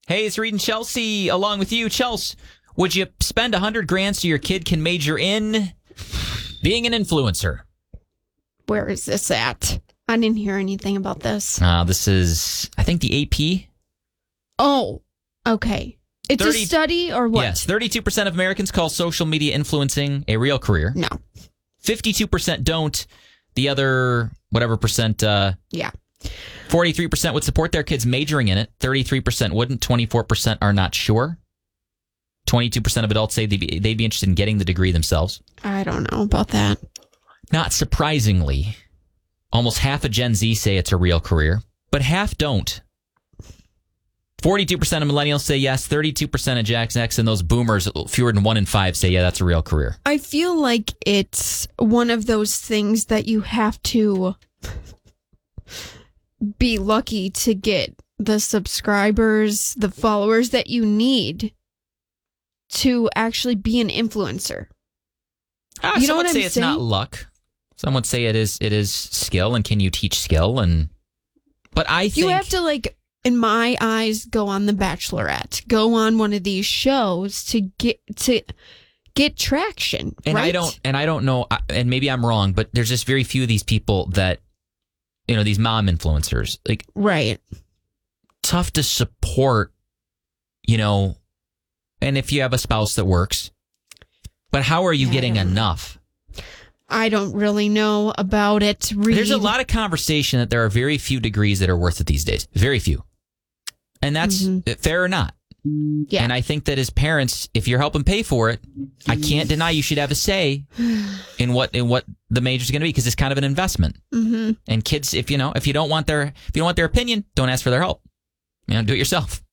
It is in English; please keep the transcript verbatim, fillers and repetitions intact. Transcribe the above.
Hey, it's Reed and Chelsea along with you. Chelsea, would you spend a hundred grand so your kid can major in being an influencer? Where is this at? I didn't hear anything about this. Uh, this is, I think, the A P. Oh, okay. It's thirty a study or what? Yes, thirty-two percent of Americans call social media influencing a real career. No. fifty-two percent don't. The other, whatever percent, uh, yeah. forty-three percent would support their kids majoring in it. thirty-three percent wouldn't. twenty-four percent are not sure. twenty-two percent of adults say they'd be, they'd be interested in getting the degree themselves. I don't know about that. Not surprisingly, almost half of Gen Z say it's a real career, but half don't. forty-two percent of millennials say yes. thirty-two percent of Gen X and those boomers, fewer than one in five, say, yeah, that's a real career. I feel like it's one of those things that you have to be lucky to get the subscribers, the followers that you need to actually be an influencer. Ah, you some know would what say I'm it's saying? not luck. Some would say it is it is skill, and can you teach skill? And but I think You have to, like, in my eyes, go on The Bachelorette, go on one of these shows to get to get traction. and right? I don't and I don't know, and maybe I'm wrong, but there's just very few of these people that, you know, these mom influencers, like, right. tough to support, you know, and if you have a spouse that works, but how are you I getting don't know. enough? I don't really know about it. Reed. There's a lot of conversation that there are very few degrees that are worth it these days. Very few. And that's Mm-hmm. fair or not. Yeah. And I think that as parents, if you're helping pay for it, I can't deny you should have a say in what in what the major is going to be, because it's kind of an investment. Mm-hmm. And kids, if you know, if you don't want their if you don't want their opinion, don't ask for their help. You know, do it yourself.